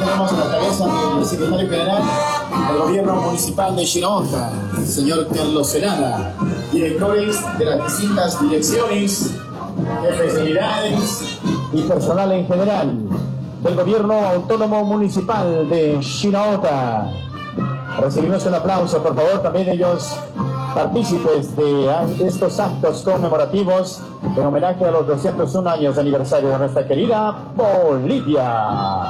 tenemos a la cabeza del secretario general del gobierno municipal de Chinaota, el señor Carlos Celada, directores de las distintas direcciones, jefes de unidades y personal en general del gobierno autónomo municipal de Chinaota. Recibimos un aplauso, por favor, también ellos partícipes de estos actos conmemorativos en homenaje a los 201 años de aniversario de nuestra querida Bolivia.